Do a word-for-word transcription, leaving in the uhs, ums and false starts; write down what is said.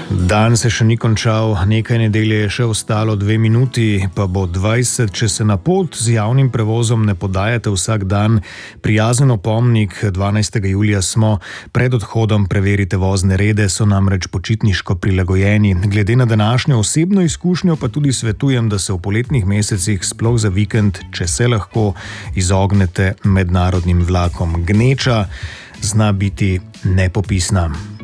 Dan se še ni končal, nekaj nedelje je še ostalo, dve minuti, pa bo dvajset. Če se na pot z javnim prevozom ne podajate vsak dan, prijazen opomnik, dvanajstega julija smo, pred odhodom preverite vozne rede, so namreč počitniško prilagojeni. Glede na današnjo osebno izkušnjo pa tudi svetujem, da se v poletnih mesecih, sploh za vikend, če se lahko, izognete mednarodnim vlakom. Gneča zna biti nepopisna.